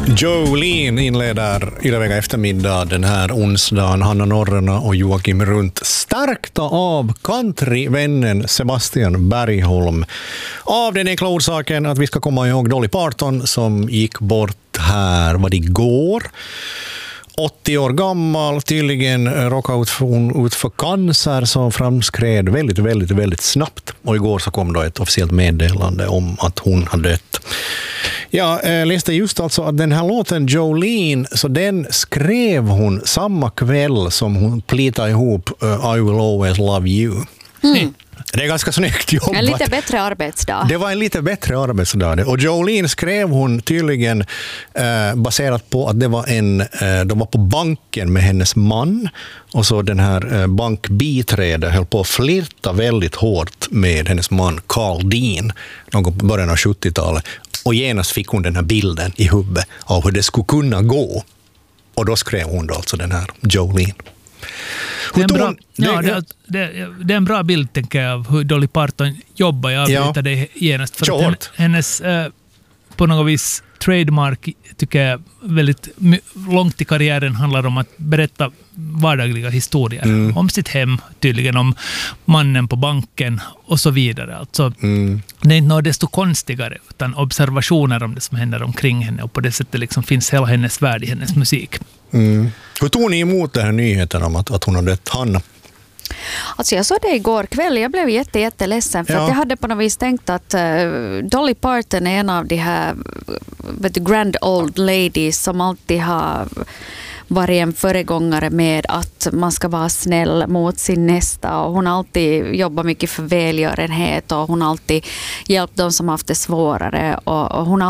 Jolene inleder Ylevega eftermiddag den här onsdagen. Hanna Norrena och Joakim Runt stärkta av countryvännen Sebastian Bergholm. Av den enkla orsaken att vi ska komma ihåg Dolly Parton som gick bort här, var det igår? 80 år gammal, tydligen råkade ut för cancer som framskred väldigt snabbt. Och igår så kom då ett officiellt meddelande om att hon har dött. Jag läste just alltså att den här låten Jolene, så den skrev hon samma kväll som hon plitade ihop I Will Always Love You. Mm. Det är ganska snyggt jobbat. En lite bättre arbetsdag. Det var en lite bättre arbetsdag. Och Jolene skrev hon tydligen baserat på att det var de var på banken med hennes man. Och så den här bankbiträde höll på att flirta väldigt hårt med hennes man Carl Dean någon på början av 70-talet. Och genast fick hon den här bilden i huvudet av hur det skulle kunna gå. Och då skrev hon då alltså den här Jolene. Det är en bra bild, tänker jag, av hur Dolly Parton jobbar. Jag avbrytade genast för att hennes på något vis trademark, tycker jag, väldigt långt i karriären handlar om att berätta vardagliga historier om sitt hem, tydligen om mannen på banken och så vidare. Alltså, det är inte något desto konstigare, utan observationer om det som händer omkring henne, och på det sättet liksom finns hela hennes värld i hennes musik. Hur tog ni emot den här nyheten om att hon har dött, Hanna? Alltså jag såg det igår kväll. Jag blev jätteledsen för att jag hade på något vis tänkt att Dolly Parton är en av de här grand old ladies som alltid har varit en föregångare med att man ska vara snäll mot sin nästa, och hon har alltid jobbat mycket för välgörenhet, och hon har alltid hjälpt de som haft det svårare, och hon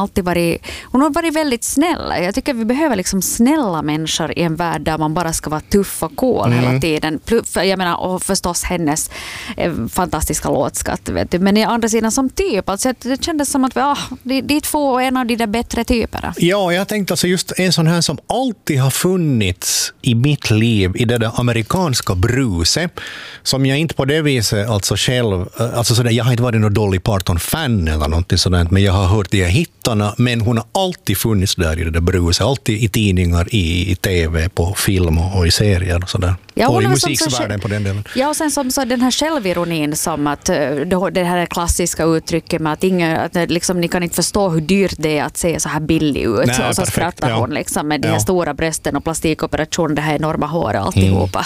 har varit väldigt snäll. Jag tycker vi behöver liksom snälla människor i en värld där man bara ska vara tuff och cool hela tiden. Jag menar, och förstås hennes fantastiska låtskatt, vet du. Men i andra sidan som typ, alltså det kändes som att de två är en av de där bättre typerna. Ja, jag tänkte alltså just en sån här som alltid har funnits i mitt liv i det där amerikanska bruset, som jag inte på det viset alltså själv, alltså sådär, jag har inte varit någon Dolly Parton-fan eller någonting sådant, men jag har hört de här hittarna, men hon har alltid funnits där i det där bruset, alltid i tidningar, i tv, på film och i serier och sådär. Ja, och i musiksvärlden på den delen. Ja, och sen som så den här självironin, som att det här klassiska uttrycket med att liksom, ni kan inte förstå hur dyrt det är att se så här billig ut. Nej, och så skrattar hon liksom med de här stora brösten och plastikoperation, det här enorma hår och alltihopa.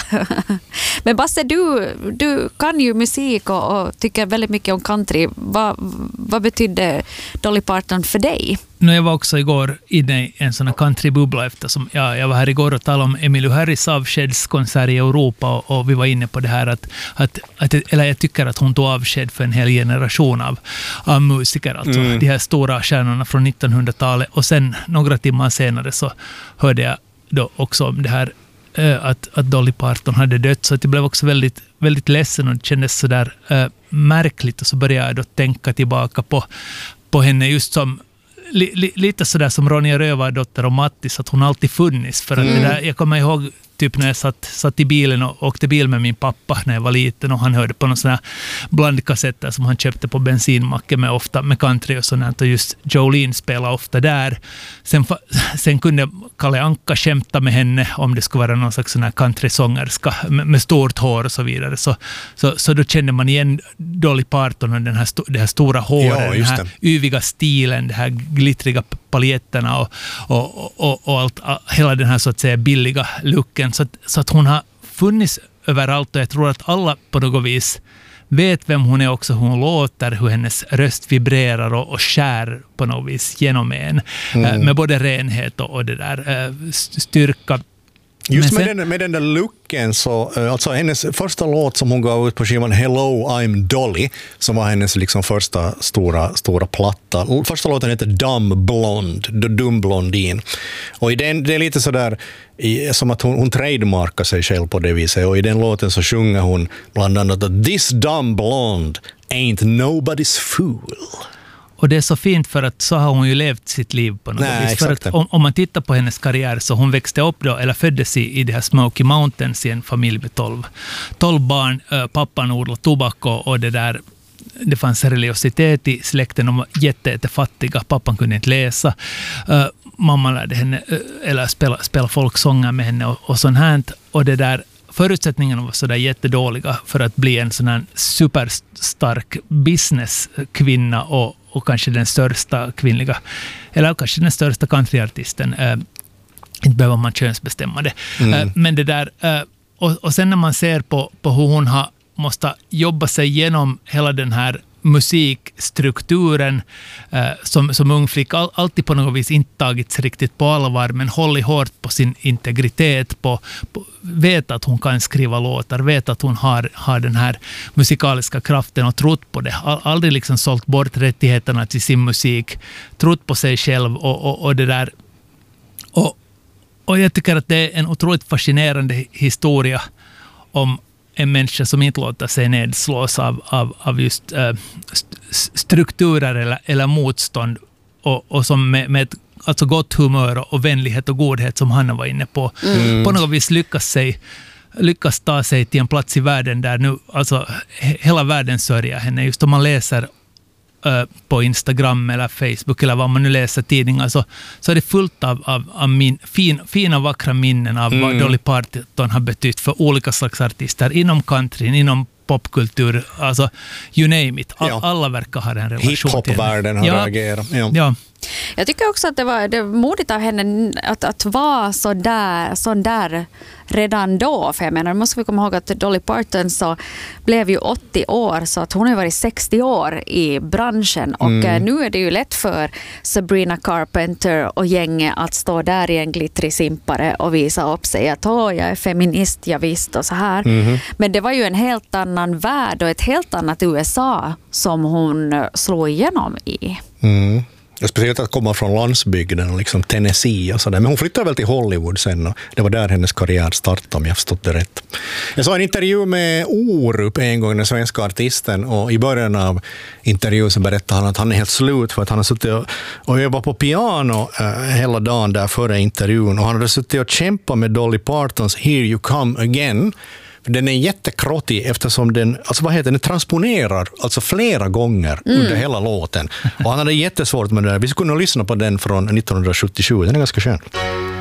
Men Basse, du kan ju musik och tycker väldigt mycket om country. Vad betydde Dolly Parton för dig? Jag var också igår inne i en sån här countrybubbla, eftersom jag var här igår och talade om Emmylou Harris avskedskonsert i Europa, och vi var inne på det här eller jag tycker att hon tog avsked för en hel generation av musiker, alltså de här stora stjärnorna från 1900-talet, och sen några timmar senare så hörde jag då också om det här att Dolly Parton hade dött, så att jag blev också väldigt, väldigt ledsen, och det kändes så där märkligt, och så började jag då tänka tillbaka på henne just som lite sådär som Ronja Rövardotter och Mattis, att hon alltid funnits, för att det där, jag kommer ihåg typ när jag satt i bilen och åkte bil med min pappa när jag var liten, och han hörde på någon sån här blandkassetter som han köpte på bensinmacken med country och sånt, och just Jolene spelade ofta där. Sen kunde Kalle Anka skämta med henne om det skulle vara någon slags sån här countrysångerska med stort hår och så vidare, så då kände man igen Dolly Parton och det här stora håret, den här yviga stilen, det här glittriga paljetterna och allt, hela den här så att säga billiga looken, så att hon har funnits överallt, och jag tror att alla på något vis vet vem hon är också, hur hon låter, hur hennes röst vibrerar och skär på något vis genom en, med både renhet och det där styrka. Just med den där looken, så alltså hennes första låt som hon gav ut på skivan Hello I'm Dolly, som var hennes liksom första stora platta. Första låten heter Dumb Blonde, The Dum Blondin. Och i den, det är lite sådär som att hon trademarkar sig själv på det viset, och i den låten så sjunger hon bland annat att This dumb blonde ain't nobody's fool. Och det är så fint, för att så har hon ju levt sitt liv på något vis. För att om man tittar på hennes karriär, så hon växte upp då, eller föddes i det här Smoky Mountains i en familj med 12 barn. Pappan odlade tobak och det där. Det fanns religiositet i släkten, de var jättefattiga, pappan kunde inte läsa. mamma lärde henne eller spela folksånger med henne och sånt här. Och det där, förutsättningarna var så där jättedåliga för att bli en sån här superstark businesskvinna och kanske den största kvinnliga, eller kanske den största countryartisten. Inte behöver man könsbestämma det. Men det där, och sen när man ser på hur hon måste jobba sig igenom hela den här musikstrukturen som ung flicka, alltid på något vis inte tagits riktigt på allvar, men hållit hårt på sin integritet, vet att hon kan skriva låtar, vet att hon har den här musikaliska kraften och trott på det. Aldrig liksom sålt bort rättigheterna till sin musik, trott på sig själv och det där. Och jag tycker att det är en otroligt fascinerande historia om en människa som inte låter sig nedslås av just strukturer eller motstånd och som med ett alltså gott humör och vänlighet och godhet som Hanna var inne på. På något vis lyckas ta sig till en plats i världen där nu alltså hela världen sörjer henne. Just om man läser på Instagram eller Facebook eller vad man nu läser tidningar så är det fullt av fina vackra minnen av vad Dolly Parton har betytt för olika slags artister inom country, inom popkultur, alltså you name it. Alla verkar ha en relation till hiphop-världen har reagerat. Ja. Jag tycker också att det var modigt av henne att vara så där redan då. För jag menar, måste vi komma ihåg att Dolly Parton så blev ju 80 år, så att hon har varit 60 år i branschen. Och nu är det ju lätt för Sabrina Carpenter och gänget att stå där i en glittrig simpare och visa upp sig att jag är feminist, jag visst och så här. Men det var ju en helt annan värld och ett helt annat USA som hon slog igenom i. Speciellt att komma från landsbygden, liksom Tennessee och sådär. Men hon flyttade väl till Hollywood sen och det var där hennes karriär startade, om jag förstått det rätt. Jag såg en intervju med Orup en gång, den svenska artisten, och i början av intervjun så berättade han att han är helt slut för att han har suttit och övat på piano hela dagen där före intervjun, och han hade suttit och kämpat med Dolly Partons Here You Come Again. Den är jättekrottig eftersom den transponerar alltså flera gånger under hela låten. Och han hade jättesvårt med det där. Vi skulle kunna lyssna på den från 1977. Den är ganska skön.